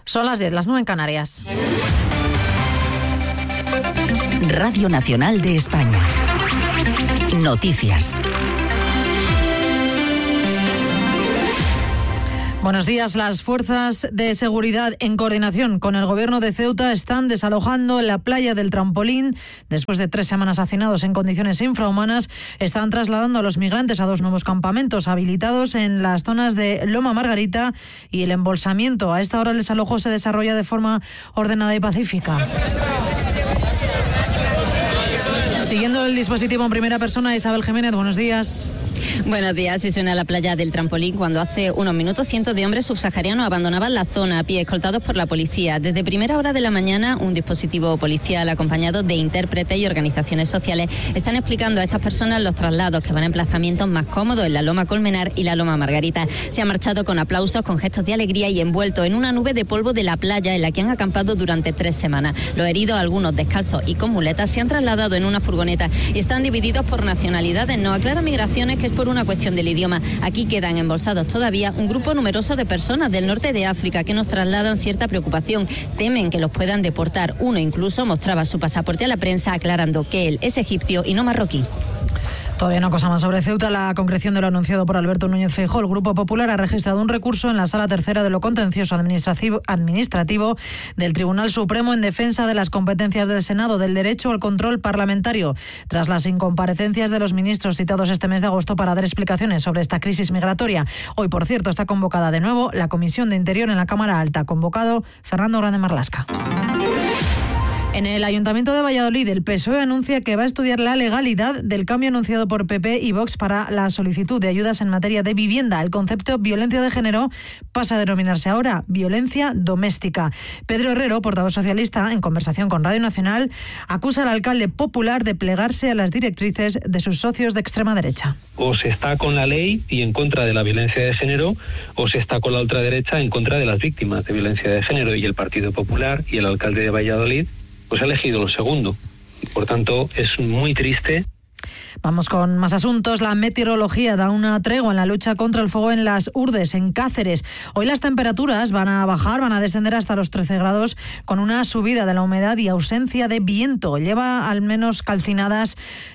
Son las 10, las 9 en Canarias. Radio Nacional de España. Noticias. Buenos días. Las fuerzas de seguridad, en coordinación con el gobierno de Ceuta, están desalojando la playa del Trampolín. Después de 3 semanas hacinados en condiciones infrahumanas, están trasladando a los migrantes a 2 nuevos campamentos habilitados en las zonas de Loma Margarita y El Embolsamiento. A esta hora el desalojo se desarrolla de forma ordenada y pacífica. Siguiendo el dispositivo en primera persona, Isabel Jiménez, buenos días. Buenos días. Se suena a la playa del Trampolín cuando hace unos minutos cientos de hombres subsaharianos abandonaban la zona a pie, escoltados por la policía. Desde primera hora de la mañana, un dispositivo policial acompañado de intérpretes y organizaciones sociales están explicando a estas personas los traslados que van a emplazamientos más cómodos en la Loma Colmenar y la Loma Margarita. Se han marchado con aplausos, con gestos de alegría y envueltos en una nube de polvo de la playa en la que han acampado durante 3 semanas. Los heridos, algunos descalzos y con muletas, se han trasladado en una furgoneta y están divididos por nacionalidades. No aclara Migraciones que es por una cuestión del idioma. Aquí quedan embolsados todavía un grupo numeroso de personas del norte de África que nos trasladan cierta preocupación. Temen que los puedan deportar. Uno incluso mostraba su pasaporte a la prensa aclarando que él es egipcio y no marroquí. Todavía una cosa más sobre Ceuta. La concreción de lo anunciado por Alberto Núñez Feijóo. El Grupo Popular ha registrado un recurso en la Sala Tercera de lo Contencioso Administrativo del Tribunal Supremo en defensa de las competencias del Senado, del derecho al control parlamentario, tras las incomparecencias de los ministros citados este mes de agosto para dar explicaciones sobre esta crisis migratoria. Hoy, por cierto, está convocada de nuevo la Comisión de Interior en la Cámara Alta. Convocado Fernando Grande Marlasca. En el Ayuntamiento de Valladolid, el PSOE anuncia que va a estudiar la legalidad del cambio anunciado por PP y Vox para la solicitud de ayudas en materia de vivienda. El concepto violencia de género pasa a denominarse ahora violencia doméstica. Pedro Herrero, portavoz socialista, en conversación con Radio Nacional, acusa al alcalde popular de plegarse a las directrices de sus socios de extrema derecha. O se está con la ley y en contra de la violencia de género, o se está con la ultraderecha en contra de las víctimas de violencia de género. Y el Partido Popular y el alcalde de Valladolid pues ha elegido lo segundo. Y por tanto es muy triste. Vamos con más asuntos. La meteorología da una tregua en la lucha contra el fuego en las Urdes, en Cáceres. Hoy las temperaturas van a bajar, van a descender hasta los 13 grados, con una subida de la humedad y ausencia de viento. Lleva al menos calcinadas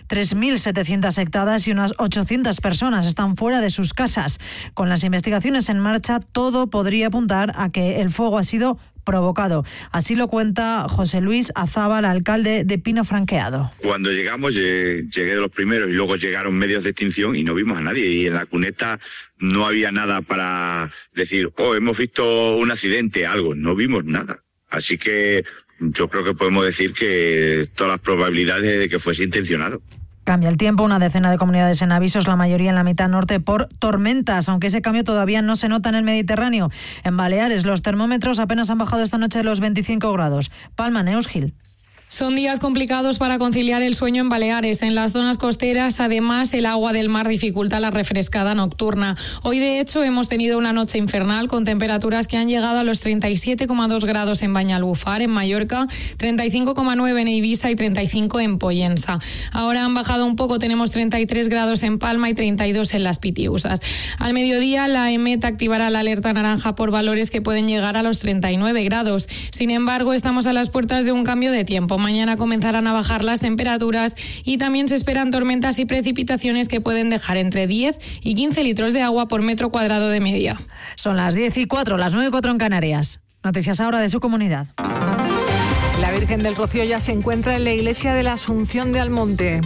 3.700 hectáreas y unas 800 personas están fuera de sus casas. Con las investigaciones en marcha, todo podría apuntar a que el fuego ha sido provocado. Así lo cuenta José Luis Azábal, alcalde de Pino Franqueado. Cuando llegamos, llegué de los primeros y luego llegaron medios de extinción y no vimos a nadie. Y en la cuneta no había nada para decir, hemos visto un accidente, algo. No vimos nada. Así que yo creo que podemos decir que todas las probabilidades de que fuese intencionado. Cambia el tiempo, una decena de comunidades en avisos, la mayoría en la mitad norte por tormentas, aunque ese cambio todavía no se nota en el Mediterráneo. En Baleares los termómetros apenas han bajado esta noche de los 25 grados. Palma, Neus Gil. Son días complicados para conciliar el sueño en Baleares. En las zonas costeras, además, el agua del mar dificulta la refrescada nocturna. Hoy, de hecho, hemos tenido una noche infernal con temperaturas que han llegado a los 37,2 grados en Banyalbufar, en Mallorca, 35,9 en Eivissa y 35 en Pollensa. Ahora han bajado un poco, tenemos 33 grados en Palma y 32 en Las Pitiusas. Al mediodía, la EMET activará la alerta naranja por valores que pueden llegar a los 39 grados. Sin embargo, estamos a las puertas de un cambio de tiempo. Mañana comenzarán a bajar las temperaturas y también se esperan tormentas y precipitaciones que pueden dejar entre 10 y 15 litros de agua por metro cuadrado de media. Son las 10:04, las 9:04 en Canarias. Noticias ahora de su comunidad. La Virgen del Rocío ya se encuentra en la iglesia de la Asunción de Almonte.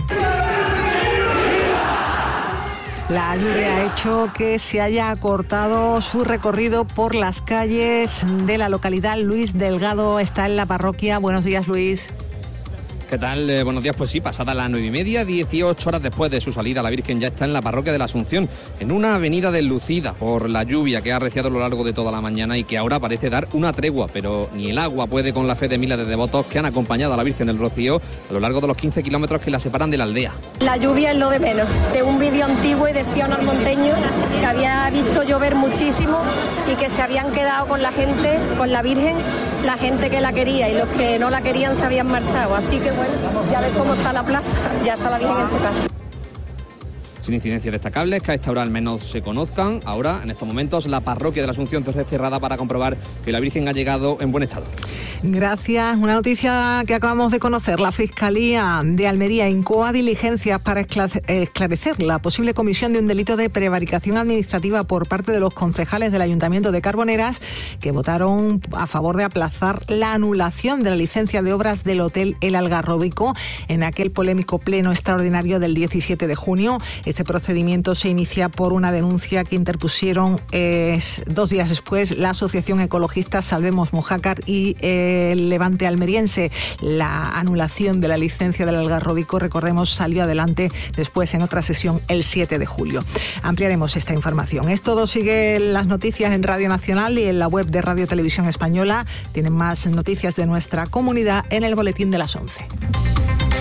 La lluvia ha hecho que se haya acortado su recorrido por las calles de la localidad. Luis Delgado está en la parroquia. Buenos días, Luis. ¿Qué tal? Buenos días. Pues sí, pasada las 9:30, 18 horas después de su salida, la Virgen ya está en la parroquia de la Asunción, en una avenida deslucida por la lluvia que ha arreciado a lo largo de toda la mañana y que ahora parece dar una tregua, pero ni el agua puede con la fe de miles de devotos que han acompañado a la Virgen del Rocío a lo largo de los 15 kilómetros que la separan de la aldea. La lluvia es lo de menos. De un vídeo antiguo y decía un almonteño que había visto llover muchísimo y que se habían quedado con la gente, con la Virgen, la gente que la quería, y los que no la querían se habían marchado. Así que bueno, ya ves cómo está la plaza, ya está la Virgen en su casa. sin incidencias destacables que a esta hora al menos se conozcan. Ahora, en estos momentos, la parroquia de la Asunción se cerrada para comprobar que la Virgen ha llegado en buen estado. Gracias. Una noticia que acabamos de conocer. La Fiscalía de Almería incoa diligencias para esclarecer la posible comisión de un delito de prevaricación administrativa por parte de los concejales del Ayuntamiento de Carboneras que votaron a favor de aplazar la anulación de la licencia de obras del Hotel El Algarrobico en aquel polémico pleno extraordinario del 17 de junio. Este procedimiento se inicia por una denuncia que interpusieron 2 días después la Asociación Ecologista Salvemos Mojácar y el Levante Almeriense. La anulación de la licencia del Algarrobico, recordemos, salió adelante después en otra sesión el 7 de julio. Ampliaremos esta información. Es todo. Sigue las noticias en Radio Nacional y en la web de Radio Televisión Española. Tienen más noticias de nuestra comunidad en el boletín de las 11.